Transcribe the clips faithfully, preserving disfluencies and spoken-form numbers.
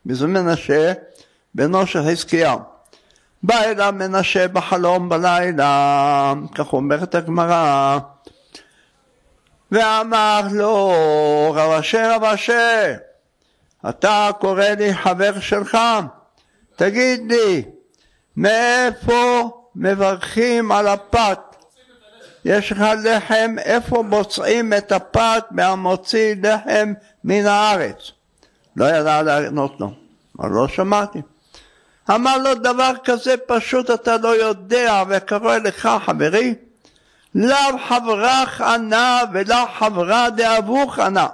וזה מנשה בנו של חזקיהו. בא אליו מנשה בחלום בלילה, כך אומרת הגמרא, ואמר לו, רב אשר רב אשר, אתה קורא לי חבר שלך, תגיד לי, מאיפה מברכים על הפת? יש לך לחם, איפה מוצאים את הפת מהמוציא לחם מן הארץ? לא ידע לענות לו, אבל לא שמעתי. אמר לו, דבר כזה פשוט אתה לא יודע, וקרא לך חברי, לאו חברך ענה ולאו חברה דאבוך ענה.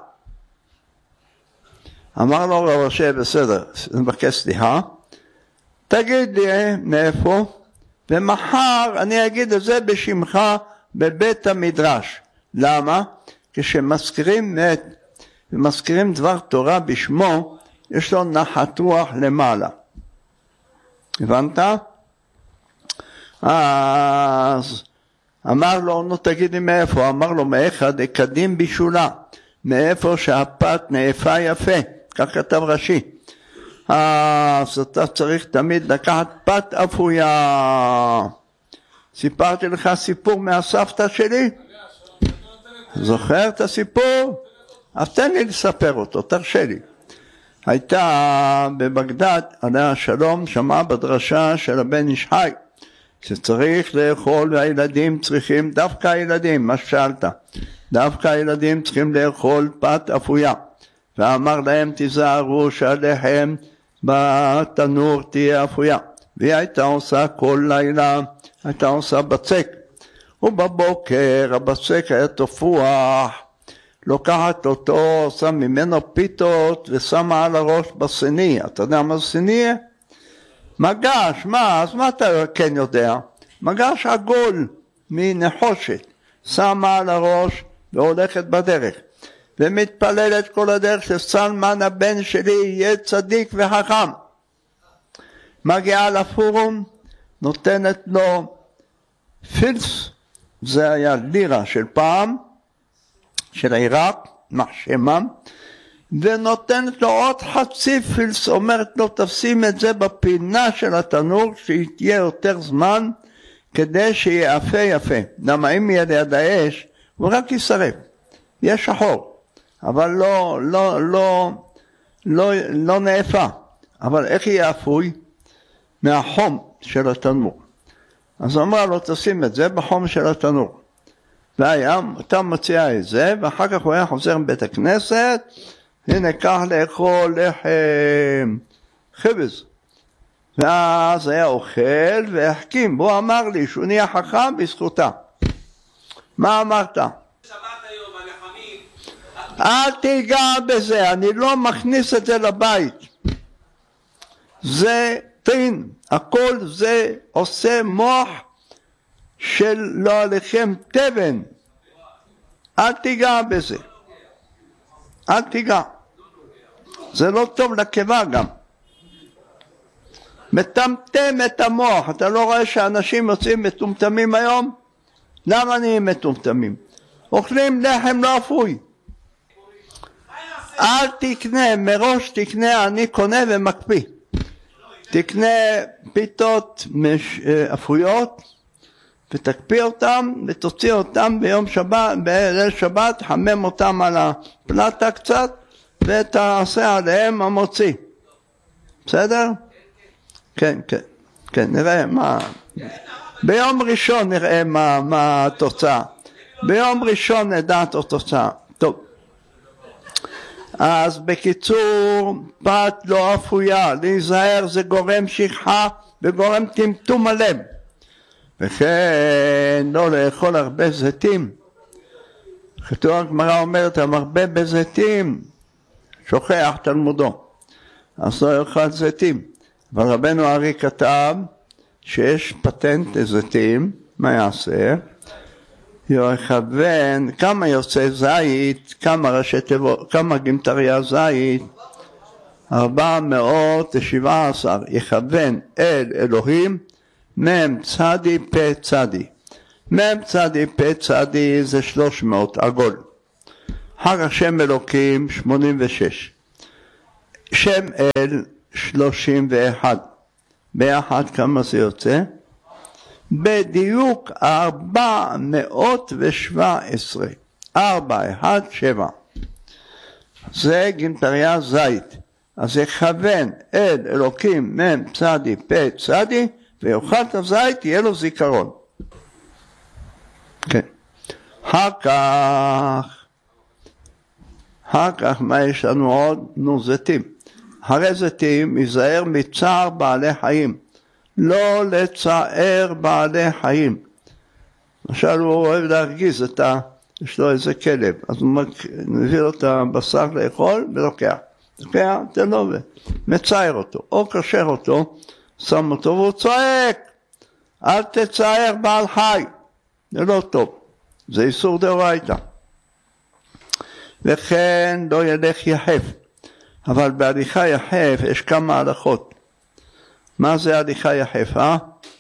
אמר לו רב אשר, בסדר, נבקש סליחה, תגיד לי מאיפה, ומחר אני אגיד את זה בשמך בבית המדרש. למה? כשמזכירים מת ומזכירים דבר תורה בשמו, יש לו נחת רוח למעלה. הבנת? אז אמר לו, נו תגיד לי מאיפה? אמר לו, מאחד הקדים בישולה, מאיפה שהפת נאפה יפה, כך כתב רש"י. אז אתה צריך תמיד לקחת פת אפויה. סיפרתי לך סיפור מהסבתא שלי? זוכר את הסיפור? אז תן לי לספר אותו, תרשה לי. הייתה בבגדד, עליה השלום, שמעה בדרשה של הבן איש חי, שצריך לאכול, והילדים צריכים, דווקא הילדים, מה ששאלת, דווקא הילדים צריכים לאכול פת אפויה. ואמר להם, תיזהרו שהלחם בתנור תהיה אפויה. והיא הייתה עושה כל לילה, הייתה עושה בצק. ובבוקר הבצק היה תפוח, לוקחת אותו, שם ממנו פיתות ושמה על הראש בסיני. אתה יודע מה זה סיני? מגש, מה? אז מה אתה כן יודע? מגש עגול מנחושת, שמה על הראש והולכת בדרך. ומתפללת כל הדרך שסלמן הבן שלי יהיה צדיק וחכם. מגיעה לפורום, נותנת לו פילס, זה היה לירה של פעם, של עיראק, מחשמם, ונותנת לו עוד חצי פילס, אומרת לו תשים את זה בפינה של התנור, שתהיה יותר זמן, כדי שיהיה יפה יפה. למה אם יהיה ליד האש, הוא רק ישרף, יהיה שחור. אבל לא, לא, לא, לא, לא נאפה. אבל איך יהיה אפוי? מהחום של התנור. אז אמרה לו, תשים את זה בחום של התנור. והיה, אתה מציעה את זה, ואחר כך הוא היה חוזר מבית הכנסת, הנה כך לאכול לחם חבז. ואז היה אוכל והחכים, בוא אמר לי שהוא נהיה חכם בזכותה. מה אמרת? אל תיגע בזה, אני לא מכניס את זה לבית. זה טין, הכל זה עושה מוח של לא עליכם תבן. אל תיגע בזה. אל תיגע. זה לא טוב לקיבה גם. מטמטם את המוח. אתה לא רואה שאנשים יוצאים מטומטמים היום? למה נהיים מטומטמים? אוכלים לחם לא אפוי. אל תקנה, מראש תקנה, אני קונה ומקפיא. תקנה פיתות אפויות ותקפיא אותם ותוציא אותם ביום שבת, בליל שבת, חמם אותם על הפלטה קצת ותעשה עליהם המוציא. בסדר? כן, כן, כן, נראה מה, ביום ראשון נראה מה, מה התוצאה. ביום ראשון נדע את התוצאה. טוב. אז בקיצור, פת לא אפויה, להיזהר, זה גורם שכחה וגורם טמטום הלב. וכן, לא לאכול הרבה זיתים. כתוב הגמרא אומרת, המרבה בזיתים, שוכח תלמודו. אז לא יאכל זיתים. אבל רבנו ארי כתב שיש פטנט לזיתים, מה יעשה? יכוון כמה יוצא זית, כמה ראשי תיבות, כמה גמטריה זית, ארבע מאות ושבע עשר, יכוון אל אלוהים, מם צדי פה צדי. מם צדי פה צדי זה שלוש מאות, עגול. אחר כך שם אלוקים שמונים ושש. שם אל שלושים ואחת. ביחד כמה זה יוצא? בדיוק ארבע מאות ושבע עשרה. ארבע, אחד, שבע. זה גימטריה זית. אז יכוון אל אלוקים מם צדי פה צדי, ויאכל את הזית, יהיה לו זיכרון. כן. אחר כך, אחר כך מה יש לנו עוד? נו, זיתים. הרי זיתים ייזהר מצער בעלי חיים. לא לצער בעלי חיים. למשל הוא אוהב להרגיז את ה... יש לו איזה כלב, אז הוא מביא לו את הבשר לאכול ולוקח. לוקח, תן לו ומצער אותו, או קשר אותו, שם אותו והוא צועק, אל תצער בעל חי, זה לא טוב, זה איסור דאורייתא. וכן לא ילך יחף, אבל בהליכה יחף יש כמה הלכות. מה זה הליכה יחף, אה?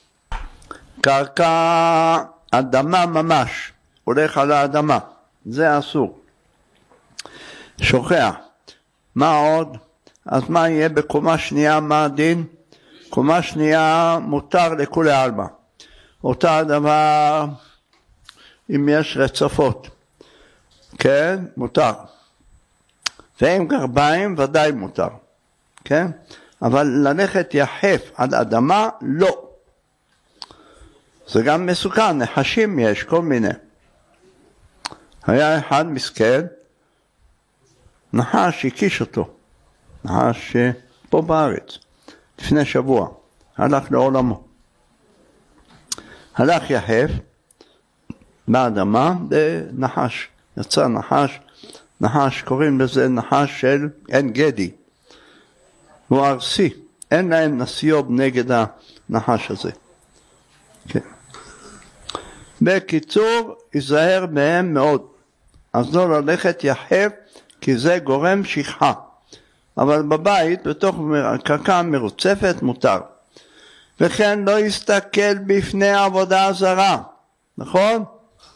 קרקע, אדמה ממש, הולך על האדמה, זה אסור. שוכח. מה עוד? אז מה יהיה בקומה שנייה, מה הדין? קומה שנייה מותר לכולי עלמא. אותה הדבר אם יש רצפות, כן? מותר. ועם גרביים ודאי מותר, כן? אבל ללכת יחף על אדמה, לא. זה גם מסוכן, נחשים יש, כל מיני. היה אחד מסכן, נחש הקיש אותו, נחש פה בארץ, לפני שבוע, הלך לעולמו. הלך יחף באדמה, ונחש, יצא נחש, נחש, קוראים לזה נחש של עין גדי. הוא ארסי, אין להם נסיוב נגד הנחש הזה. כן. בקיצור, ייזהר מהם מאוד. אז לא ללכת יחף, כי זה גורם שכחה. אבל בבית, בתוך קרקע מרוצפת, מותר. וכן לא יסתכל בפני עבודה זרה, נכון?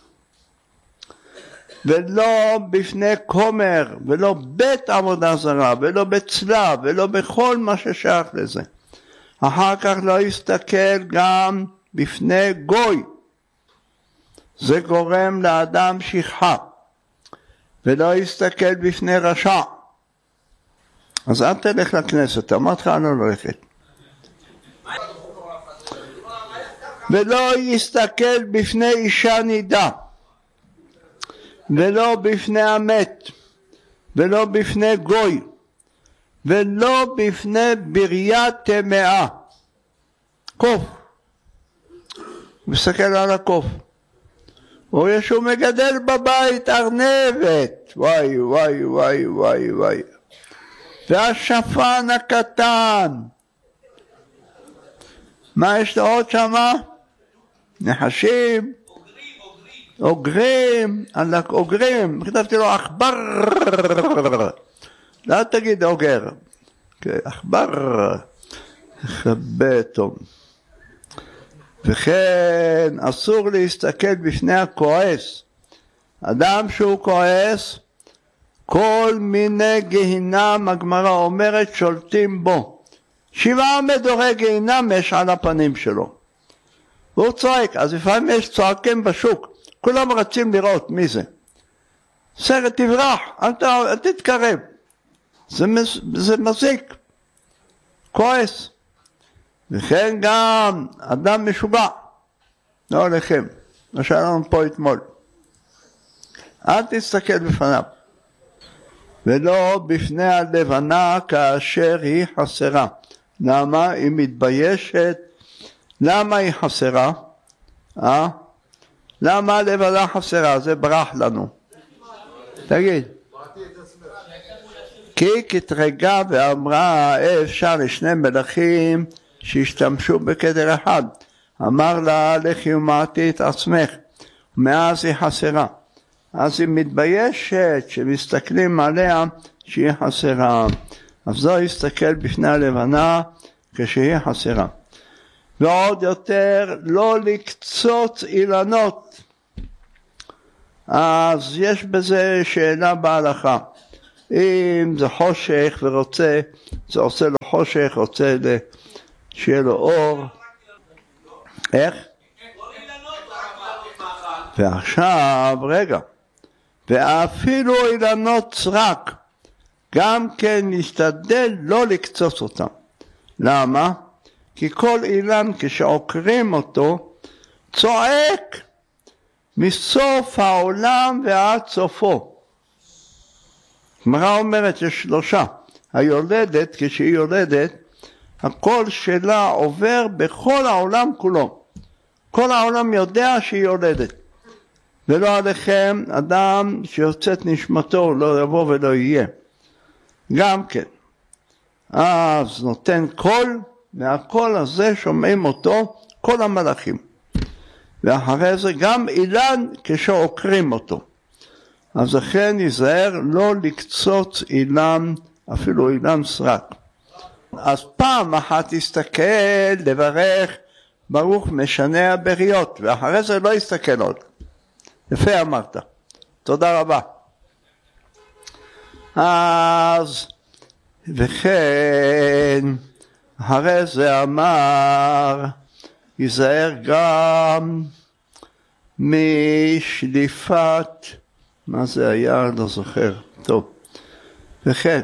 ולא בפני כומר, ולא בית עבודה זרה, ולא בצלה, ולא בכל מה ששייך לזה. אחר כך לא יסתכל גם בפני גוי. זה גורם לאדם שכחה. ולא יסתכל בפני רשע. אז אל תלך לכנסת, אמרת לך לא ללכת. ולא יסתכל בפני אישה נידה. ולא בפני המת, ולא בפני גוי, ולא בפני בריה טמאה. קוף. הוא מסתכל על הקוף. או ישו מגדל בבית ארנבת. וואי וואי וואי וואי וואי. והשפן הקטן. מה יש לו עוד שמה? נחשים. אוגרים, אוגרים, כתבתי לו אכבר, לא תגיד אוגר, אכבר, חבטום. וכן אסור להסתכל בפני הכועס. אדם שהוא כועס, כל מיני גיהינם, הגמרא אומרת, שולטים בו. שבעה מדורי גיהינם יש על הפנים שלו. והוא צועק, אז לפעמים יש צועקים בשוק. כולם רצים לראות מי זה. סרט תברח, אל, ת, אל תתקרב. זה, זה מזיק. כועס. וכן גם אדם משוגע. לא הולכים. מה שהיה לנו פה אתמול. אל תסתכל בפניו. ולא בפני הלבנה כאשר היא חסרה. למה? היא מתביישת. למה היא חסרה? אה? למה הלבנה חסרה? זה ברח לנו. תגיד. כי כתרגה ואמרה אפשר לשני מלכים שהשתמשו בכתר אחד. אמר לה לכי ומעטי את עצמך. מאז היא חסרה. אז היא מתביישת שמסתכלים עליה שהיא חסרה. אז לא יסתכל בפני הלבנה כשהיא חסרה. ועוד יותר לא לקצוץ אילנות. אז יש בזה שאלה בהלכה. אם זה חושך ורוצה, זה עושה לו חושך, רוצה שיהיה לו אור. איך? ועכשיו, רגע, ואפילו אילנות סרק, גם כן להשתדל לא לקצוץ אותם. למה? כי כל אילן כשעוקרים אותו, צועק מסוף העולם ועד סופו. הגמרא אומרת יש שלושה. היולדת, כשהיא יולדת, הקול שלה עובר בכל העולם כולו. כל העולם יודע שהיא יולדת. ולא עליכם אדם שיוצאת נשמתו לא יבוא ולא יהיה. גם כן. אז נותן קול, והקול הזה שומעים אותו כל המלאכים. ואחרי זה גם אילן כשעוקרים אותו. אז לכן ייזהר לא לקצוץ אילן, אפילו אילן סרק. אז פעם אחת תסתכל לברך ברוך משנה הבריות, ואחרי זה לא יסתכל עוד. יפה אמרת. תודה רבה. אז וכן אחרי זה אמר ייזהר גם משליפת, מה זה היה? לא זוכר. טוב. וכן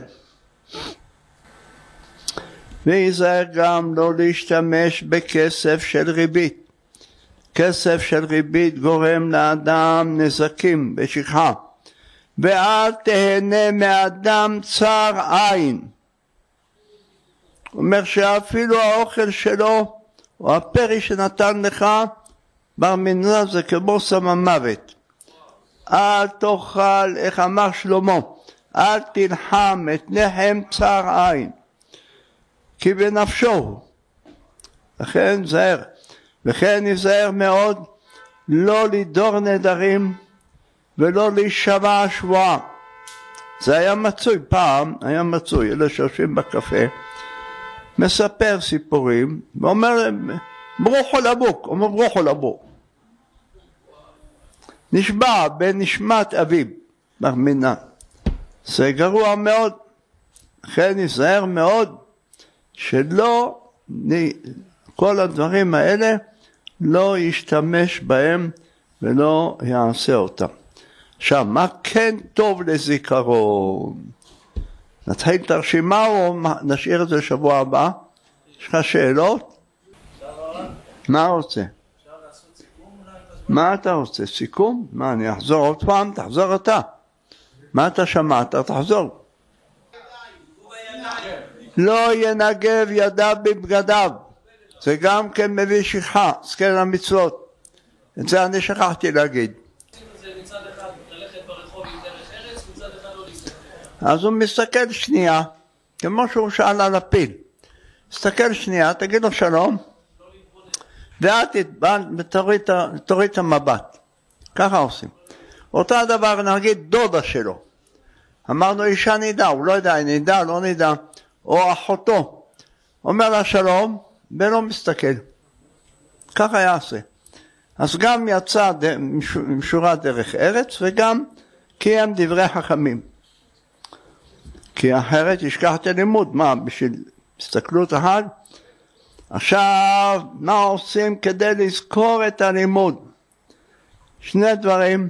וייזהר גם לא להשתמש בכסף של ריבית. כסף של ריבית גורם לאדם נזקים בשכחה. ואל תהנה מאדם צר עין. הוא אומר שאפילו האוכל שלו או הפרי שנתן לך בר מינן זה כמו סם המוות. אל תאכל, איך אמר שלמה, אל תלחם את לחם צר עין, כי בנפשו. לכן זהר, וכן יזהר מאוד לא לדור נדרים ולא להישבע שבועה. זה היה מצוי פעם, היה מצוי, אלה שיושבים בקפה, מספר סיפורים, ואומר להם, ברוכו לבוק, אומר ברוכו לבוק. נשבע בנשמת אביו, בר מינן. זה גרוע מאוד, לכן יזהר מאוד, שלא, כל הדברים האלה, לא ישתמש בהם ולא יעשה אותם. עכשיו, מה כן טוב לזיכרון? נתחיל את הרשימה או נשאיר את זה לשבוע הבא? יש לך שאלות? מה רוצה? מה אתה רוצה? סיכום? מה, אני אחזור עוד פעם? תחזור אתה. מה אתה שמעת? תחזור. לא ינגב ידיו בבגדיו. זה גם כן מביא שכחה, זכר למצוות. את זה אני שכחתי להגיד. אז הוא מסתכל שנייה, כמו שהוא שאל על הפיל. מסתכל שנייה, תגיד לו שלום, ואת תוריד את המבט. ככה עושים. אותה דבר נגיד דודה שלו. אמרנו אישה נידה, הוא לא יודע, נידה, לא נידה, או אחותו. אומר לה שלום, ולא מסתכל. ככה יעשה. אז גם יצא עם שורה דרך ארץ, וגם קיים דברי חכמים. כי אחרת ישכח את הלימוד. מה, בשביל הסתכלות אחת? עכשיו, מה עושים כדי לזכור את הלימוד? שני דברים.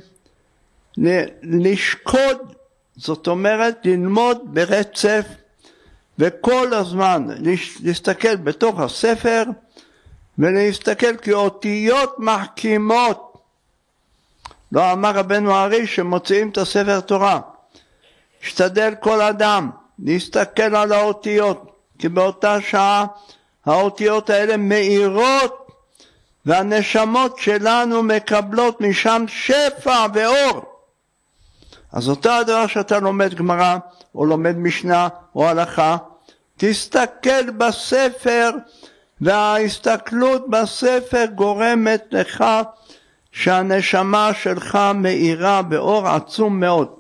לשקוד, זאת אומרת, ללמוד ברצף, וכל הזמן להסתכל בתוך הספר, ולהסתכל כאותיות מחכימות. לא אמר רבנו הארי שמוציאים את הספר תורה. השתדל כל אדם להסתכל על האותיות, כי באותה שעה האותיות האלה מאירות, והנשמות שלנו מקבלות משם שפע ואור. אז אותה הדבר שאתה לומד גמרא, או לומד משנה, או הלכה, תסתכל בספר, וההסתכלות בספר גורמת לך שהנשמה שלך מאירה באור עצום מאוד.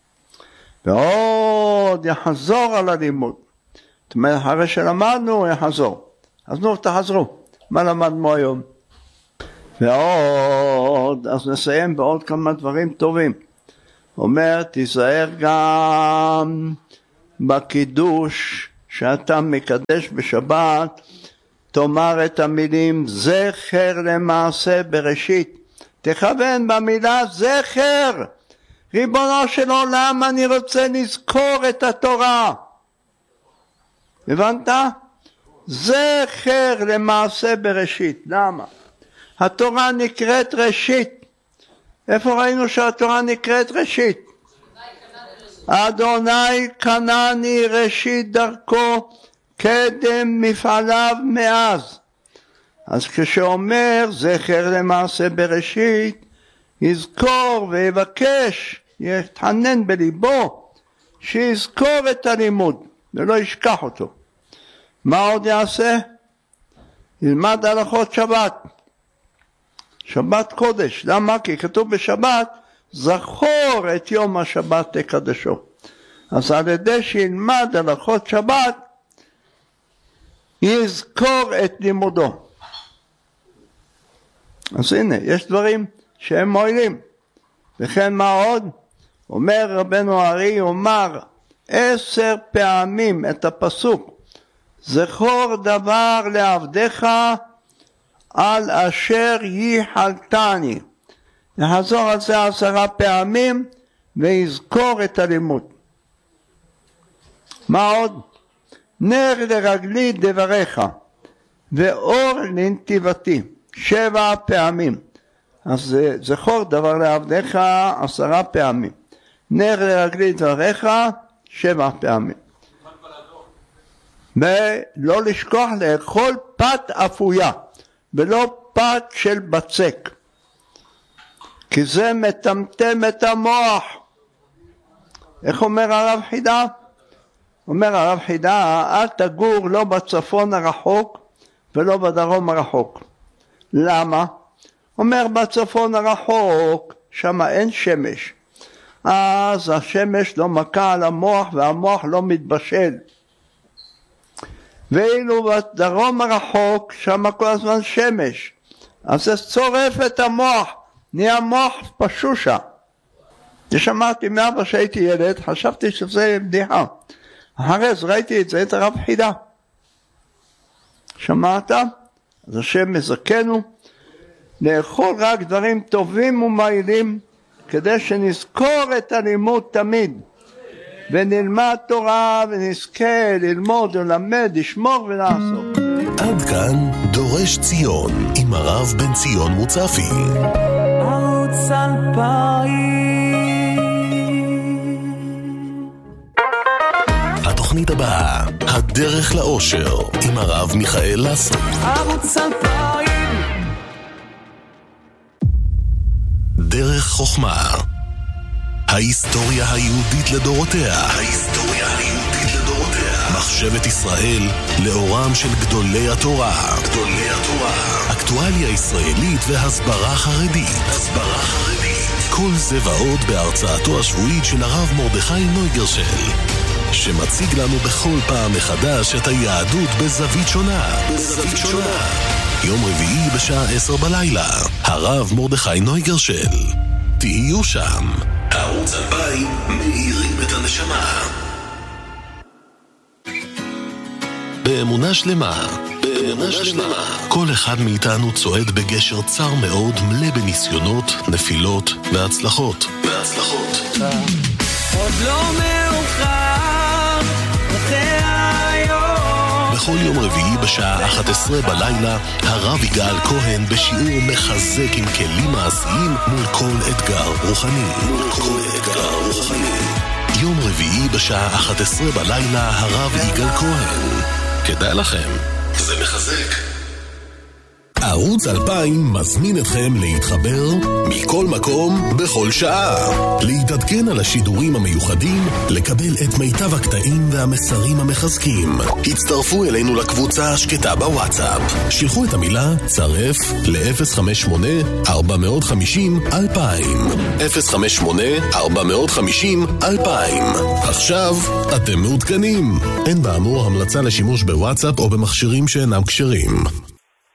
ועוד יחזור על הלימוד. זאת אומרת, אחרי שלמדנו, יחזור. אז נו, תחזרו. מה למדנו היום? ועוד, אז נסיים בעוד כמה דברים טובים. אומר, תיזהר גם בקידוש שאתה מקדש בשבת, תאמר את המילים זכר למעשה בראשית. תכוון במילה זכר. ריבונו של עולם, אני רוצה לזכור את התורה. הבנת? זכר למעשה בראשית. למה? התורה נקראת ראשית. איפה ראינו שהתורה נקראת ראשית? אדוני קנני ראשית דרכו, קדם מפעליו מאז. אז כשאומר זכר למעשה בראשית, יזכור ויבקש, יתחנן בליבו, שיזכור את הלימוד ולא ישכח אותו. מה עוד יעשה? ילמד הלכות שבת. שבת קודש. למה? כי כתוב בשבת, זכור את יום השבת תקדשו. אז על ידי שילמד הלכות שבת, יזכור את לימודו. אז הנה, יש דברים שהם מועילים. וכן מה עוד? אומר רבנו הארי, אומר עשר פעמים את הפסוק, זכור דבר לעבדך על אשר ייחלתני. נחזור על זה עשרה פעמים ויזכור את הלימוד. מה עוד? נר לרגלי דבריך ואור לנתיבתי. שבע פעמים. אז זכור דבר לעבדך עשרה פעמים. נר לרגלי דבריך שבע פעמים. ולא לשכוח לאכול פת אפויה ולא פת של בצק, כי זה מטמטם את המוח. איך אומר הרב חידה? אומר הרב חידה, אל תגור לא בצפון הרחוק ולא בדרום הרחוק. למה? אומר בצפון הרחוק שם אין שמש, אז השמש לא מכה על המוח והמוח לא מתבשל. ואילו בדרום הרחוק שם כל הזמן שמש, אז זה צורף את המוח, נהיה מוח פשושה. שמעתי מאבא שהייתי ילד, חשבתי שזה בדיחה, אחרי זה ראיתי את זה, את הרב חידה. שמעת? אז השם מזכנו לאכול רק דברים טובים ומעילים, כדי שנזכור את הלימוד תמיד, ונלמד תורה ונזכה ללמוד ולמד, לשמור ולעשות. עד כאן דורש ציון עם הרב בן ציון מוצפי. ערוץ אלפיים. התוכנית הבאה, הדרך לאושר עם הרב מיכאל לסו. ערוץ אלפיים. דרך חוכמה. ההיסטוריה היהודית לדורותיה. ההיסטוריה היהודית לדורותיה. מחשבת ישראל לאורם של גדולי התורה. גדולי התורה. אקטואליה ישראלית והסברה חרדית. הסברה חרדית. כל זה ועוד בהרצאתו השבועית של הרב מרדכי נויגרשל, שמציג לנו בכל פעם מחדש את היהדות בזווית שונה. בזווית שונה. יום רביעי בשעה עשר בלילה. הרב מרדכי נויגרשל. תהיו שם. ערוץ אלפיים מאירים את הנשמה. באמונה שלמה, באמונה שלמה, כל אחד מאיתנו צועד בגשר צר מאוד, מלא בניסיונות, נפילות והצלחות. והצלחות. עוד לא מאוחר, אחרי היום. בכל יום רביעי בשעה אחת עשרה בלילה, הרב יגאל כהן בשיעור מחזק עם כלים מעשיים מול כל אתגר רוחני. מול כל אתגר רוחני. יום רביעי בשעה אחת עשרה בלילה, הרב יגאל כהן. כדאי לכם, זה מחזק. ערוץ אלפיים מזמין אתכם להתחבר מכל מקום בכל שעה, להתעדכן על השידורים המיוחדים, לקבל את מיטב הקטעים והמסרים המחזקים. הצטרפו אלינו לקבוצה השקטה בוואטסאפ, שלחו את המילה צרף ל-אפס חמש שמונה ארבע חמש אפס אלפיים אפס חמש שמונה ארבע חמש אפס אלפיים. עכשיו אתם מעודכנים. אין באמור המלצה לשימוש בוואטסאפ או במכשירים שאינם כשרים.